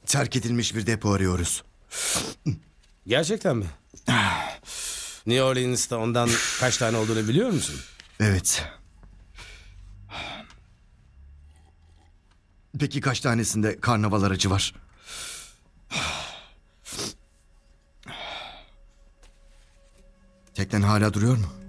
Terk edilmiş bir depo arıyoruz. Gerçekten mi? New Orleans'ta ondan kaç tane olduğunu biliyor musun? Evet. Peki kaç tanesinde karnaval aracı var? Teknen hala duruyor mu?